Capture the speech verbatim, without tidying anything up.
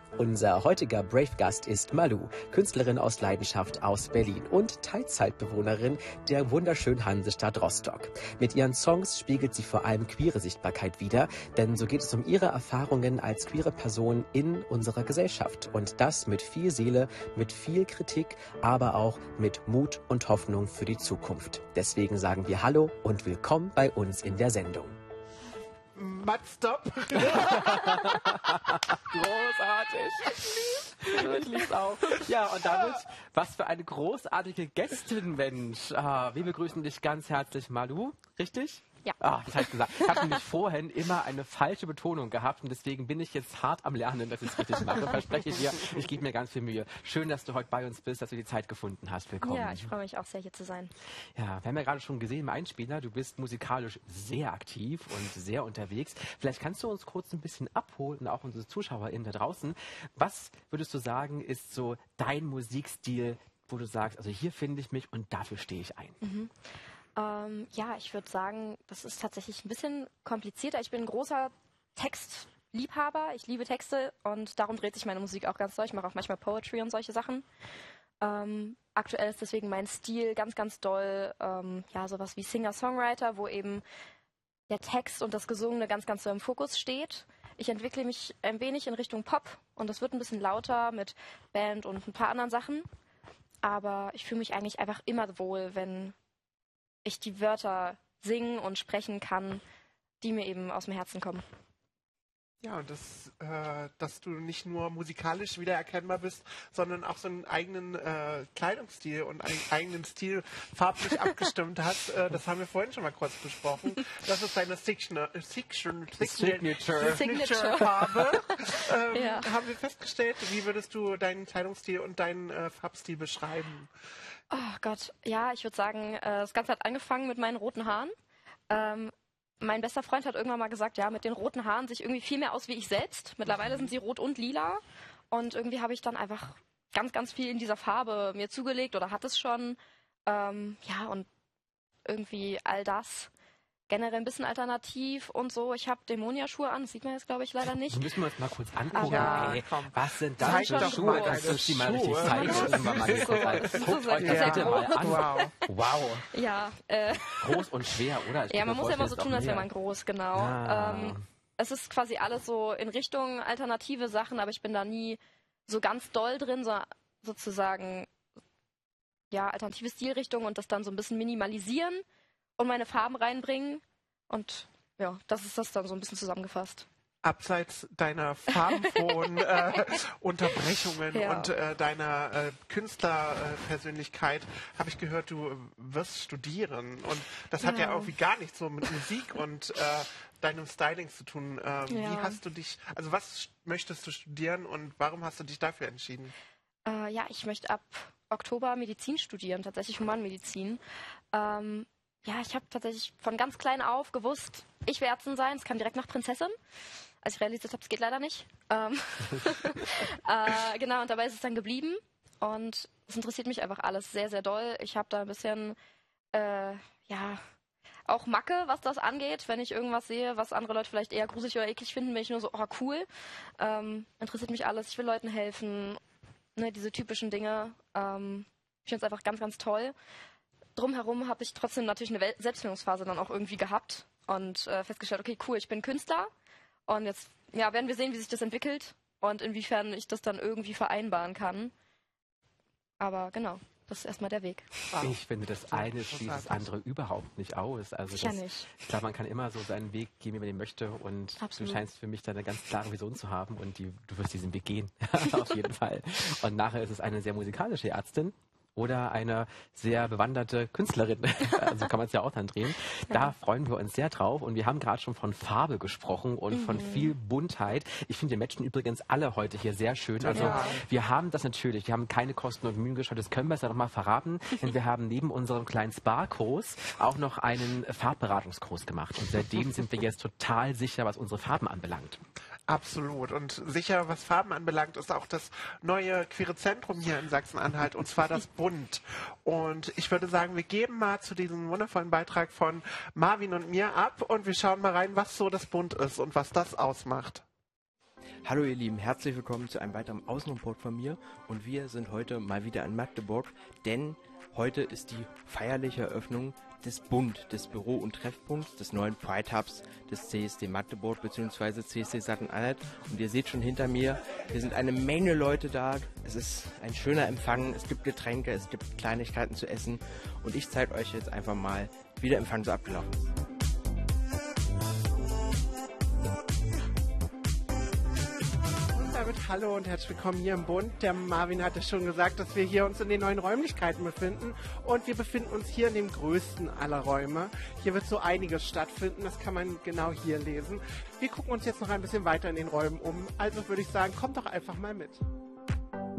Unser heutiger Brave-Gast ist Malou, Künstlerin aus Leidenschaft aus Berlin und Teilzeitbewohnerin der wunderschönen Hansestadt Rostock. Mit ihren Songs spiegelt sie vor allem queere Sichtbarkeit wider, denn so geht es um ihre Erfahrungen als queere Person in unserer Gesellschaft. Und das mit viel Seele, mit viel Kritik, aber auch mit Mut und Hoffnung für die Zukunft. Deswegen sagen wir Hallo und willkommen bei uns in der Sendung. Matt, stop. Großartig. Ich lieb's auch. Ja, und damit, was für eine großartige Gästin, Mensch. Ah, wir begrüßen dich ganz herzlich, Malou. Richtig? Ja. Ah, das heißt gesagt. Ich habe nämlich vorhin immer eine falsche Betonung gehabt und deswegen bin ich jetzt hart am Lernen, dass ich es richtig mache. Verspreche dir, ich gebe mir ganz viel Mühe. Schön, dass du heute bei uns bist, dass du die Zeit gefunden hast. Willkommen. Ja, ich freue mich auch sehr, hier zu sein. Ja, wir haben ja gerade schon gesehen im Einspieler, du bist musikalisch sehr aktiv und sehr unterwegs. Vielleicht kannst du uns kurz ein bisschen abholen, auch unsere ZuschauerInnen da draußen. Was würdest du sagen, ist so dein Musikstil, wo du sagst, also hier finde ich mich und dafür stehe ich ein? Mhm. Ähm, ja, ich würde sagen, das ist tatsächlich ein bisschen komplizierter. Ich bin ein großer Textliebhaber. Ich liebe Texte und darum dreht sich meine Musik auch ganz doll. Ich mache auch manchmal Poetry und solche Sachen. Ähm, aktuell ist deswegen mein Stil ganz, ganz doll, ähm, ja, sowas wie Singer-Songwriter, wo eben der Text und das Gesungene ganz, ganz so im Fokus steht. Ich entwickle mich ein wenig in Richtung Pop und das wird ein bisschen lauter mit Band und ein paar anderen Sachen. Aber ich fühle mich eigentlich einfach immer wohl, wenn ich die Wörter singen und sprechen kann, die mir eben aus dem Herzen kommen. Ja, und das, äh, dass du nicht nur musikalisch wiedererkennbar bist, sondern auch so einen eigenen äh, Kleidungsstil und einen eigenen Stil farblich abgestimmt hast. Äh, das haben wir vorhin schon mal kurz besprochen. Das ist deine Signature, Signature, Signature. Signature Farbe. ähm, Ja. Haben wir festgestellt. Wie würdest du deinen Kleidungsstil und deinen äh, Farbstil beschreiben? Oh Gott, ja, ich würde sagen, äh, das Ganze hat angefangen mit meinen roten Haaren. Ähm, mein bester Freund hat irgendwann mal gesagt, ja, mit den roten Haaren sehe ich irgendwie viel mehr aus wie ich selbst. Mittlerweile sind sie rot und lila. Und irgendwie habe ich dann einfach ganz, ganz viel in dieser Farbe mir zugelegt oder hatte es schon. Ähm, ja, und irgendwie all das. Generell ein bisschen alternativ und so. Ich habe Dämonia-Schuhe an, das sieht man jetzt, glaube ich, leider nicht. Das müssen wir uns mal kurz angucken. Aber- Ey, was sind das Zeig für doch Schuhe? mal Kannst du deine die mal richtig Schuhe. zeigen? Das ist Gucken wir mal so- kurz an. das ist Guckt so euch das sehr bitte mal an. Wow. Wow. Ja, äh, Groß und schwer, oder? Ich ja, kann man mir muss ja immer vorstellen, so es ist tun, auch als wäre mehr. man groß, genau. Ah. Ähm, es ist quasi alles so in Richtung alternative Sachen, aber ich bin da nie so ganz doll drin, so sozusagen ja, alternative Stilrichtung und das dann so ein bisschen minimalisieren und meine Farben reinbringen. Und ja, das ist das dann so ein bisschen zusammengefasst. Abseits deiner farbenfrohen äh, Unterbrechungen Ja. und äh, deiner äh, Künstlerpersönlichkeit habe ich gehört, du wirst studieren. Und das hat ja Ja. irgendwie gar nichts so mit Musik und äh, deinem Styling zu tun. Äh, Wie Ja. hast du dich, also was möchtest du studieren und warum hast du dich dafür entschieden? Äh, ja, ich möchte ab Oktober Medizin studieren, tatsächlich Humanmedizin. Ähm, ja, ich habe tatsächlich von ganz klein auf gewusst, ich will Ärztin sein. Es kam direkt nach Prinzessin, als ich realisiert habe, es geht leider nicht. Ähm, äh, genau, und dabei ist es dann geblieben. Und es interessiert mich einfach alles sehr, sehr doll. Ich habe da ein bisschen, äh, ja, auch Macke, was das angeht. Wenn ich irgendwas sehe, was andere Leute vielleicht eher gruselig oder eklig finden, bin ich nur so, oh cool. Ähm, interessiert mich alles. Ich will Leuten helfen. Ne, diese typischen Dinge. Ähm, ich finde es einfach ganz, ganz toll. Drumherum habe ich trotzdem natürlich eine Wel- Selbstfindungsphase dann auch irgendwie gehabt und äh, festgestellt, okay, cool, ich bin Künstler und jetzt ja, werden wir sehen, wie sich das entwickelt und inwiefern ich das dann irgendwie vereinbaren kann. Aber genau, das ist erstmal der Weg. Ich finde, das eine schließt das andere überhaupt nicht aus. Also Sicher das, nicht. Ich glaube, man kann immer so seinen Weg gehen, wie man den möchte. Und Absolut. du scheinst für mich da eine ganz klare Vision zu haben und die, du wirst diesen Weg gehen. Auf jeden Fall. Und nachher ist es eine sehr musikalische Ärztin. Oder eine sehr bewanderte Künstlerin. Also kann man es ja auch dann drehen. Da freuen wir uns sehr drauf. Und wir haben gerade schon von Farbe gesprochen und Mhm. von viel Buntheit. Ich finde, wir matchen übrigens alle heute hier sehr schön. Also Ja. wir haben das natürlich. Wir haben keine Kosten und Mühen geschaut. Das können wir es ja noch mal verraten. Denn wir haben neben unserem kleinen Spa-Kurs auch noch einen Farbberatungskurs gemacht. Und seitdem sind wir jetzt total sicher, was unsere Farben anbelangt. Absolut. Und sicher, was Farben anbelangt, ist auch das neue Queere Zentrum hier in Sachsen-Anhalt, und zwar das Bunt. Und ich würde sagen, wir geben mal zu diesem wundervollen Beitrag von Marvin und mir ab und wir schauen mal rein, was so das Bunt ist und was das ausmacht. Hallo ihr Lieben, herzlich willkommen zu einem weiteren Außenreport von mir und wir sind heute mal wieder in Magdeburg, denn heute ist die feierliche Eröffnung des Bund, des Büro- und Treffpunkts, des neuen Pride Hubs des C S D Magdeburg bzw. C S D Sachsen-Anhalt und ihr seht schon hinter mir, hier sind eine Menge Leute da, es ist ein schöner Empfang, es gibt Getränke, es gibt Kleinigkeiten zu essen und ich zeige euch jetzt einfach mal, wie der Empfang so abgelaufen ist. Hallo und herzlich willkommen hier im Bund. Der Marvin hatte schon gesagt, dass wir hier uns in den neuen Räumlichkeiten befinden und wir befinden uns hier in dem größten aller Räume. Hier wird so einiges stattfinden, das kann man genau hier lesen. Wir gucken uns jetzt noch ein bisschen weiter in den Räumen um, also würde ich sagen, kommt doch einfach mal mit.